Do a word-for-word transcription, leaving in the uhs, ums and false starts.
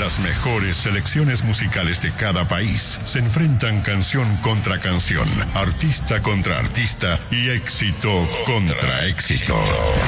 Las mejores selecciones musicales de cada país se enfrentan canción contra canción, artista contra artista y éxito contra éxito.